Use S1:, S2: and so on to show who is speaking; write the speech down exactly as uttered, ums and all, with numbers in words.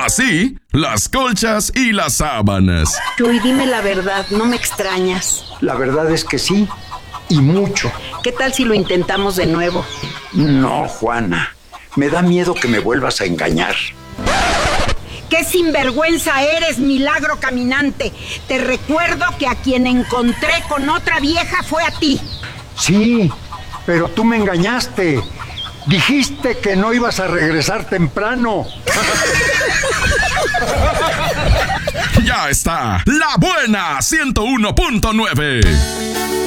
S1: Así, las colchas y las sábanas.
S2: Chuy, dime la verdad, no me extrañas.
S3: La verdad es que sí, y mucho.
S2: ¿Qué tal si lo intentamos de nuevo?
S3: No, Juana, me da miedo que me vuelvas a engañar.
S2: ¡Qué sinvergüenza eres, milagro caminante! Te recuerdo que a quien encontré con otra vieja fue a ti.
S3: Sí, pero tú me engañaste. Dijiste que no ibas a regresar temprano.
S1: Ya está, La Buena ciento uno punto nueve.